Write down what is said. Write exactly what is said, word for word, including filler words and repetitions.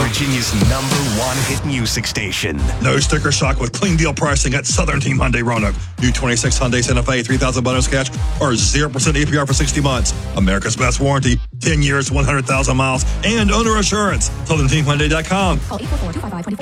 Virginia's number one hit music station. No sticker shock with clean deal pricing at Southern Team Hyundai Roanoke. New twenty-six Hyundai Santa Fe, three thousand bonus cash, or zero percent A P R for sixty months. America's best warranty, ten years, one hundred thousand miles, and owner assurance. Southern Team Hyundai dot com. Call eight four four, two five five, two four